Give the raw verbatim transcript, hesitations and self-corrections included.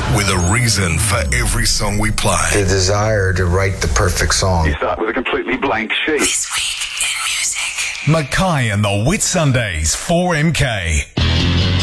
with a reason for every song we play. The desire to write the perfect song. You start with a completely blank sheet. This week in music. Mackay and the Whitsundays, four M K.